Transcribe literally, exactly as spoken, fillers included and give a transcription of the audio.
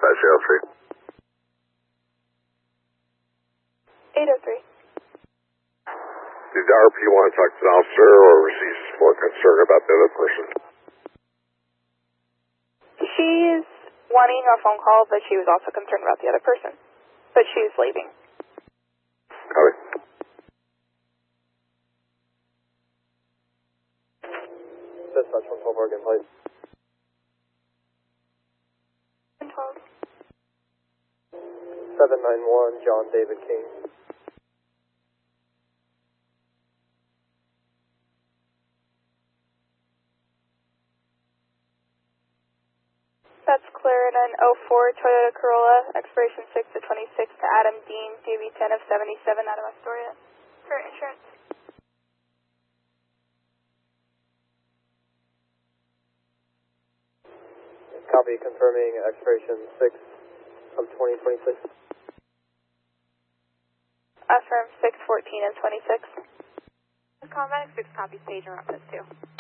dispatch eight oh three. eight oh three. Did the R P want to talk to the officer, or was he more concerned about the other person? She's wanting a phone call, but she was also concerned about the other person. But she's leaving. Copy. Dispatch one twelve Oregon, please. one twelve. seven nine one, John David King. That's clear in an oh four Toyota Corolla, expiration six to twenty-six to Adam Dean, D B ten of seventy-seven out of Astoria. For insurance. Copy, confirming expiration six of twenty twenty-six. Affirm six fourteen and twenty-six. Combat six copies, page and reference two.